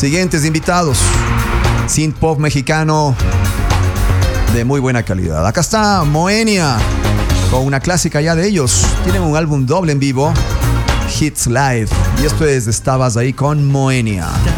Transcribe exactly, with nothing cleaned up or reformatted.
Siguientes invitados. Synth pop mexicano de muy buena calidad. Acá está Moenia con una clásica ya de ellos. Tienen un álbum doble en vivo, Hits Live. Y esto es Estabas Ahí con Moenia.